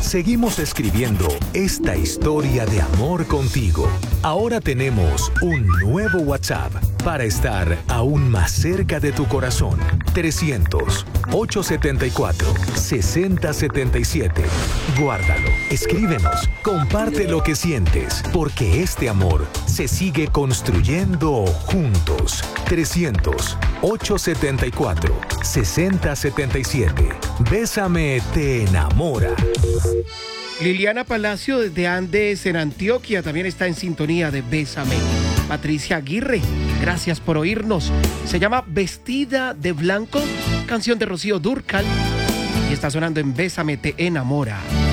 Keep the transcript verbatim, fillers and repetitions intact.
seguimos escribiendo esta historia de amor contigo. Ahora tenemos un nuevo WhatsApp para estar aún más cerca de tu corazón. trescientos, ochocientos setenta y cuatro, sesenta setenta y siete. Guárdalo, escríbenos, comparte lo que sientes, porque este amor se sigue construyendo juntos. trescientos, ochocientos setenta y cuatro, sesenta setenta y siete. Bésame te enamora. Liliana Palacio desde Andes en Antioquia también está en sintonía de Bésame. Patricia Aguirre, gracias por oírnos. Se llama Vestida de Blanco, canción de Rocío Dúrcal, y está sonando en Bésame te enamora.